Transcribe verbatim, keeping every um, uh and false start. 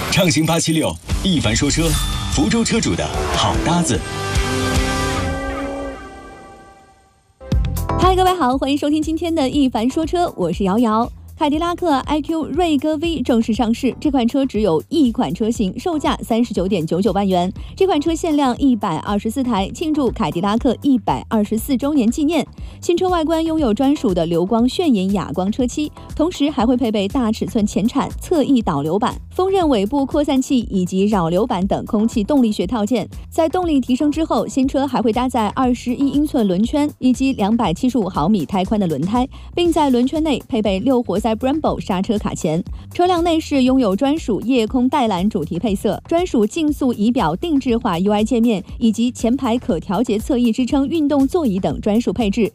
畅行八七六，一凡说车，福州车主的好搭子。 嗨，各位好，欢迎收听今天的一凡说车，我是瑶瑶。凯迪拉克 I Q 锐歌 V 正式上市，这款车只有一款车型，售价三十九点九九万元。这款车限量一百二十四台，庆祝凯迪拉克一百二十四周年纪念。新车外观拥有专属的流光炫影哑光车漆，同时还会配备大尺寸前铲、侧翼导流板、锋刃尾部扩散器以及扰流板等空气动力学套件。在动力提升之后，新车还会搭载二十一英寸轮圈以及两百七十五毫米胎宽的轮胎，并在轮圈内配备六活塞Brembo 刹车卡钳。车辆内饰拥有专属夜空带蓝主题配色、专属竞速仪表定制化 U I 界面以及前排可调节侧翼支撑运动座椅等专属配置。